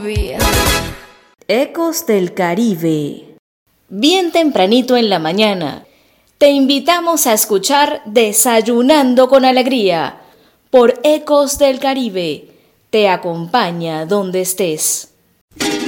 novia. Ecos del Caribe. Bien tempranito en la mañana, te invitamos a escuchar Desayunando con Alegría por Ecos del Caribe. Te acompaña donde estés.